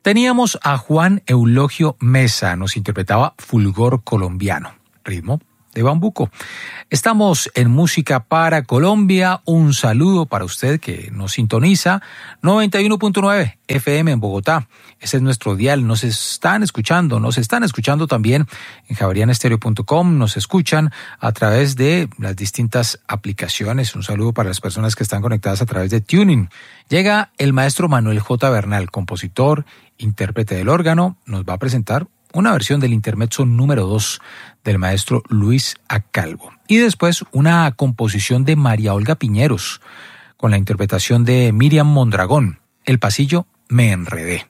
Teníamos a Juan Eulogio Mesa, nos interpretaba Fulgor Colombiano, ritmo de bambuco. Estamos en Música para Colombia. Un saludo para usted que nos sintoniza. 91.9 FM en Bogotá. Ese es nuestro dial. Nos están escuchando también en javerianestereo.com. Nos escuchan a través de las distintas aplicaciones. Un saludo para las personas que están conectadas a través de Tuning. Llega el maestro Manuel J. Bernal, compositor, intérprete del órgano. Nos va a presentar una versión del intermezzo número 2 del maestro Luis Acalvo. Y después una composición de María Olga Piñeros, con la interpretación de Miriam Mondragón, El pasillo me enredé.